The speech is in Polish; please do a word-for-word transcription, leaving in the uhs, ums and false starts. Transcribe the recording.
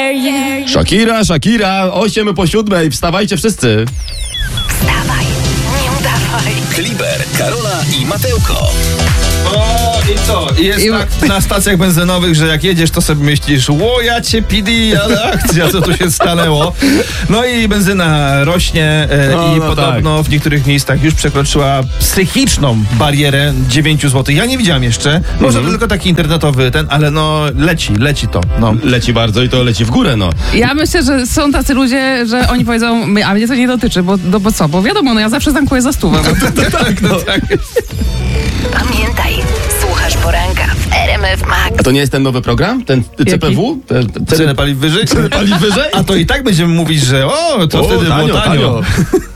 dare you. Shakira, Shakira, osiem po siódmej, wstawajcie wszyscy. Wstawaj, nie udawaj. Kliber, Karola i Mateuko. O, i co? Jest I- tak na stacjach benzynowych, że jak jedziesz, to sobie myślisz, ło, ja cię pidi, ale akcja, co tu się stanęło. No i benzyna rośnie e, No, i no podobno w niektórych miejscach już przekroczyła psychiczną barierę dziewięć złotych. Ja nie widziałem jeszcze, może Mhm. tylko taki internetowy ten, ale no leci, leci to. No. Leci bardzo i to leci w górę, no. Ja myślę, że są tacy ludzie, że oni powiedzą, my, a mnie to nie dotyczy, bo, no bo co? Bo wiadomo, no ja zawsze tankuję za stówę. No. tak, no tak. Pamiętaj, słuchasz poranka w R M F Max. A to nie jest ten nowy program? Ten C P W? Ten, ten, Cenę paliw wyżej? Ceny paliw wyżej? A to i tak będziemy mówić, że o, to O, wtedy tanio, było tanio. tanio.